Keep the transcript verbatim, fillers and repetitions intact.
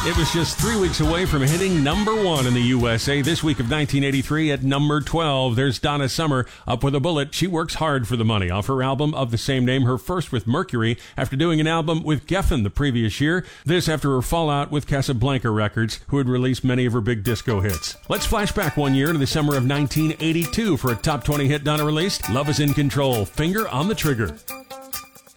It was just three weeks away from hitting number one in the U S A. This week of nineteen eighty-three at number twelve, there's Donna Summer, Up With a Bullet. She works hard for the money off her album of the same name, her first with Mercury, after doing an album with Geffen the previous year. This after her fallout with Casablanca Records, who had released many of her big disco hits. Let's flash back one year to the summer of nineteen eighty-two for a top twenty hit Donna released, Love Is in Control, Finger on the Trigger.